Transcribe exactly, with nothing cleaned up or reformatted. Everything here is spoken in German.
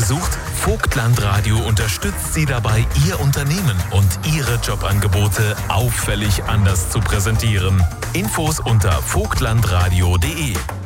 gesucht? Vogtland Radio unterstützt Sie dabei, Ihr Unternehmen und Ihre Jobangebote auffällig anders zu präsentieren. Infos unter vogtlandradio punkt de.